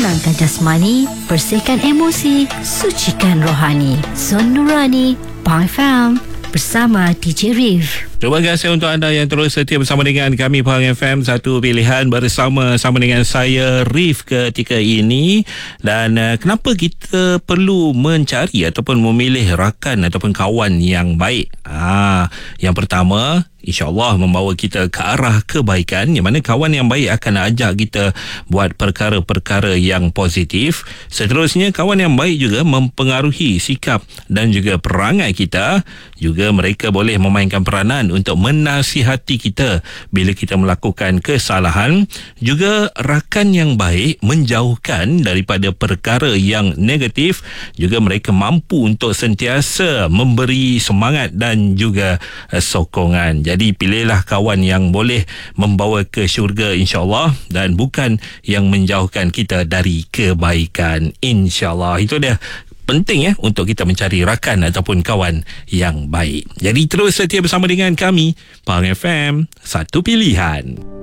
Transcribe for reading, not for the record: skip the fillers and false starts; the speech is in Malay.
tenangkan jasmani, bersihkan emosi, sucikan rohani. Zon Nurani, Pang FM, bersama DJ Rif. Terima kasih untuk anda yang terus setia bersama dengan kami Pahang FM, satu pilihan bersama dengan saya Rif ketika ini. Dan kenapa kita perlu mencari ataupun memilih rakan ataupun kawan yang baik? Yang pertama, InsyaAllah membawa kita ke arah kebaikan, yang mana kawan yang baik akan ajak kita buat perkara-perkara yang positif. Seterusnya, kawan yang baik juga mempengaruhi sikap dan juga perangai kita. Juga mereka boleh memainkan peranan untuk menasihati kita bila kita melakukan kesalahan. Juga rakan yang baik menjauhkan daripada perkara yang negatif. Juga mereka mampu untuk sentiasa memberi semangat dan juga sokongan. Jadi pilihlah kawan yang boleh membawa ke syurga insyaAllah, dan bukan yang menjauhkan kita dari kebaikan insyaAllah. Itu dia penting untuk kita mencari rakan ataupun kawan yang baik. Jadi terus setia bersama dengan kami Pahang FM, satu pilihan.